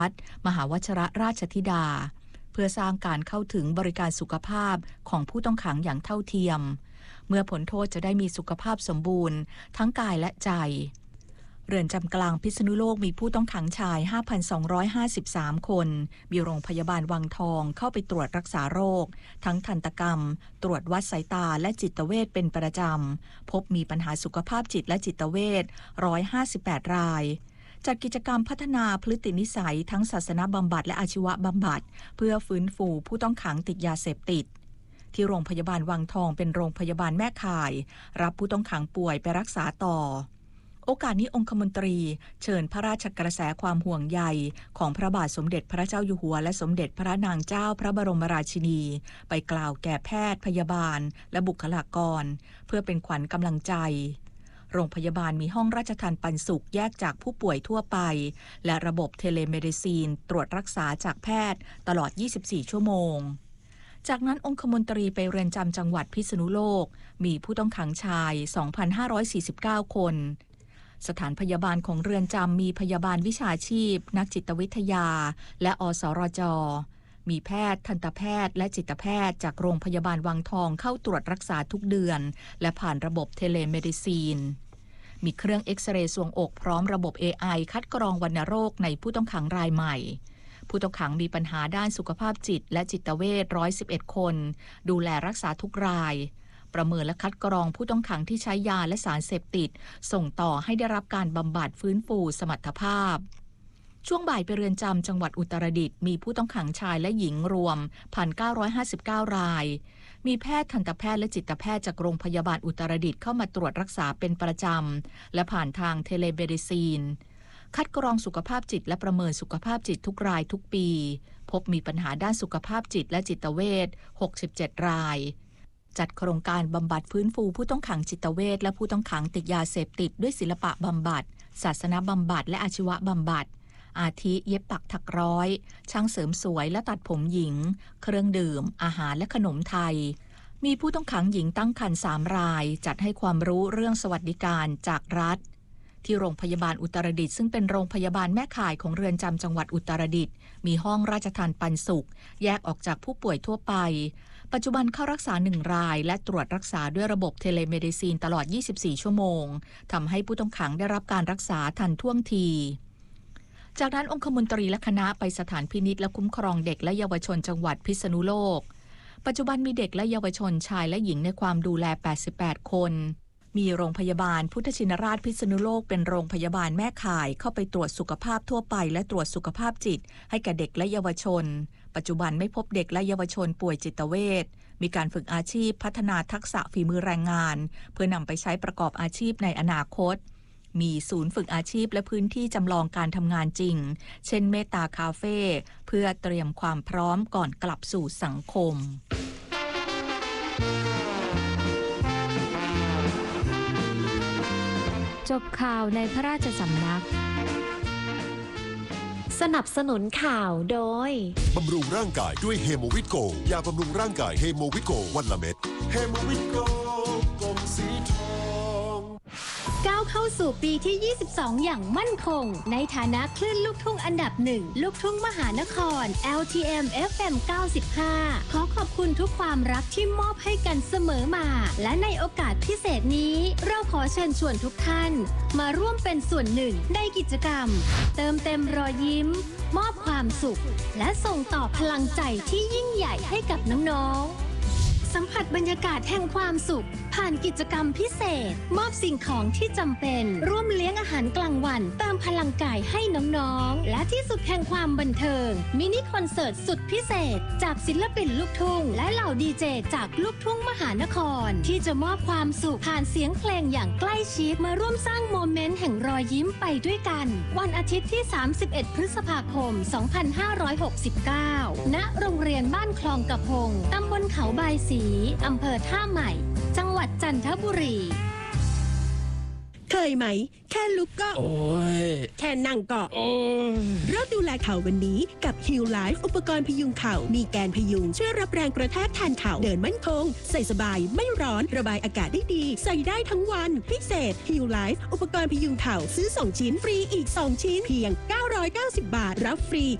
มหาวชิรราชธิดาเพื่อสร้างการเข้าถึงบริการสุขภาพของผู้ต้องขังอย่างเท่าเทียมเมื่อพ้นโทษจะได้มีสุขภาพสมบูรณ์ทั้งกายและใจเรือนจำกลางพิษณุโลกมีผู้ต้องขังชาย 5,253 คนมีโรงพยาบาลวังทองเข้าไปตรวจรักษาโรคทั้งทันตกรรมตรวจวัดสายตาและจิตเวชเป็นประจำพบมีปัญหาสุขภาพจิตและจิตเวช158 รายจัดกิจกรรมพัฒนาพฤตินิสัยทั้งศาสนบำบัดและอาชีวบำบัดเพื่อฟื้นฟูผู้ต้องขังติดยาเสพติดที่โรงพยาบาลวังทองเป็นโรงพยาบาลแม่ข่ายรับผู้ต้องขังป่วยไปรักษาต่อโอกาสนี้องคมนตรีเชิญพระราชกระแสความห่วงใยของพระบาทสมเด็จพระเจ้าอยู่หัวและสมเด็จพระนางเจ้าพระบรมราชินีไปกล่าวแก่แพทย์พยาบาลและบุคลากรเพื่อเป็นขวัญกำลังใจโรงพยาบาลมีห้องราชทัณฑ์ปันสุขแยกจากผู้ป่วยทั่วไปและระบบเทเลเมดิซีนตรวจรักษาจากแพทย์ตลอด 24 ชั่วโมงจากนั้นองคมนตรีไปเรือนจำจังหวัดพิษณุโลกมีผู้ต้องขังชาย 2,549 คนสถานพยาบาลของเรือนจำมีพยาบาลวิชาชีพนักจิตวิทยาและอสรจ.มีแพทย์ทันตแพทย์และจิตแพทย์จากโรงพยาบาลวังทองเข้าตรวจรักษาทุกเดือนและผ่านระบบเทเลเมดิซีนมีเครื่องเอ็กซเรย์ทรวงอกพร้อมระบบ AI คัดกรองวัณโรคในผู้ต้องขังรายใหม่ผู้ต้องขังมีปัญหาด้านสุขภาพจิตและจิตเวช111 คนดูแลรักษาทุกรายประเมินและคัดกรองผู้ต้องขังที่ใช้ยาและสารเสพติดส่งต่อให้ได้รับการบำบัดฟื้นฟูสมรรถภาพช่วงบ่ายไปเรือนจำจังหวัดอุตรดิตถ์มีผู้ต้องขังชายและหญิงรวม 1,959 รายมีแพทย์ทันตแพทย์และจิตแพทย์จากโรงพยาบาลอุตรดิตถ์เข้ามาตรวจรักษาเป็นประจำและผ่านทางเทเลเมดิซีนคัดกรองสุขภาพจิตและประเมินสุขภาพจิตทุกรายทุกปีพบมีปัญหาด้านสุขภาพจิตและจิตเวช67 รายจัดโครงการบำบัดฟื้นฟูผู้ต้องขังจิตเวชและผู้ต้องขังติดยาเสพติดด้วยศิลปะบำบัดศาสนบำบัดและอาชีวบำบัดอาทิเย็บปักถักร้อยช่างเสริมสวยและตัดผมหญิงเครื่องดื่มอาหารและขนมไทยมีผู้ต้องขังหญิงตั้งครรภ์3 รายจัดให้ความรู้เรื่องสวัสดิการจากรัฐที่โรงพยาบาลอุตรดิตถ์ซึ่งเป็นโรงพยาบาลแม่ข่ายของเรือนจำจังหวัดอุตรดิตถ์มีห้องราชทัณฑ์ปันสุขแยกออกจากผู้ป่วยทั่วไปปัจจุบันเข้ารักษา1 รายและตรวจรักษาด้วยระบบเทเลเมดิซีนตลอด 24 ชั่วโมงทำให้ผู้ต้องขังได้รับการรักษาทันท่วงทีจากนั้นองคมนตรีและคณะไปสถานพินิจและคุ้มครองเด็กและเยาวชนจังหวัดพิษณุโลกปัจจุบันมีเด็กและเยาวชนชายและหญิงในความดูแล88 คนมีโรงพยาบาลพุทธชินราชพิษณุโลกเป็นโรงพยาบาลแม่ข่ายเข้าไปตรวจสุขภาพทั่วไปและตรวจสุขภาพจิตให้แก่เด็กและเยาวชนปัจจุบันไม่พบเด็กและเยาวชนป่วยจิตเวชมีการฝึกอาชีพพัฒนาทักษะฝีมือแรงงานเพื่อนำไปใช้ประกอบอาชีพในอนาคตมีศูนย์ฝึกอาชีพและพื้นที่จำลองการทำงานจริงเช่นเมตตาคาเฟ่เพื่อเตรียมความพร้อมก่อนกลับสู่สังคมจบข่าวในพระราชสำนักสนับสนุนข่าวโดยบำรุงร่างกายด้วยเฮโมวิตโกยาบำรุงร่างกายเฮโมวิตโกวันละเม็ดเฮโมวิตโกกลมสีทองก้าวเข้าสู่ปีที่ 22 อย่างมั่นคงในฐานะคลื่นลูกทุ่งอันดับ1ลูกทุ่งมหานคร LTM FM 95ขอขอบคุณทุกความรักที่มอบให้กันเสมอมาและในโอกาสพิเศษนี้เราขอเชิญชวนทุกท่านมาร่วมเป็นส่วนหนึ่งในกิจกรรมเติมเต็มรอยยิ้มมอบความสุขและส่งต่อพลังใจที่ยิ่งใหญ่ให้กับน้องๆสัมผัสบรรยากาศแห่งความสุขผ่านกิจกรรมพิเศษมอบสิ่งของที่จำเป็นร่วมเลี้ยงอาหารกลางวันเติมพลังกายให้น้องๆและที่สุดแห่งความบันเทิงมินิคอนเสิร์ตสุดพิเศษจากศิลปินลูกทุ่งและเหล่าดีเจจากลูกทุ่งมหานครที่จะมอบความสุขผ่านเสียงเพลงอย่างใกล้ชิดมาร่วมสร้างโมเมนต์แห่งรอยยิ้มไปด้วยกันวันอาทิตย์ที่31 พฤษภาคม 2569 ณ โรงเรียนบ้านคลองกระพงตำบลเขาบายศรีอำเภอท่าใหม่จังหวัดจันทบุรีเคยไหมแค่ลุกก็โอ้ยแค่นั่งก็โอ้ยเริ่มดูแลเข่าวันนี้กับ Heal Life อุปกรณ์พยุงเข่ามีแกนพยุงช่วยรับแรงกระแทกแทนเข่าเดินมั่นคงใส่สบายไม่ร้อนระบายอากาศได้ดีใส่ได้ทั้งวันพิเศษ Heal Life อุปกรณ์พยุงเข่าซื้อ2 ชิ้นฟรีอีก2 ชิ้นเพียง 990 บาทรับฟรี